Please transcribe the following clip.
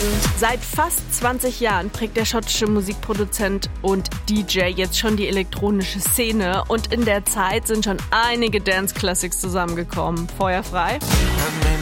Seit fast 20 Jahren prägt der schottische Musikproduzent und DJ jetzt schon die elektronische Szene und in der Zeit sind schon einige Dance-Classics zusammengekommen. Feuerfrei?